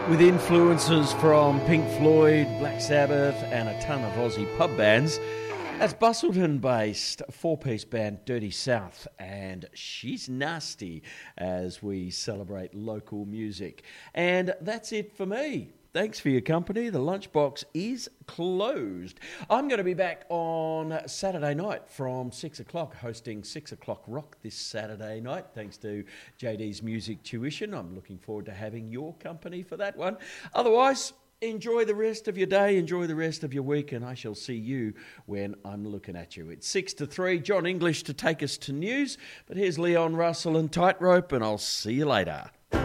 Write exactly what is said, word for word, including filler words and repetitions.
With influences from Pink Floyd, Black Sabbath and a ton of Aussie pub bands, that's Busselton-based four-piece band Dirty South, and She's Nasty as we celebrate local music. And that's it for me. Thanks for your company. The lunchbox is closed. I'm going to be back on Saturday night from six o'clock, hosting six o'clock Rock this Saturday night, thanks to J D's Music Tuition. I'm looking forward to having your company for that one. Otherwise, enjoy the rest of your day, enjoy the rest of your week, and I shall see you when I'm looking at you. It's six to three, John English to take us to news, but here's Leon Russell and Tightrope, and I'll see you later.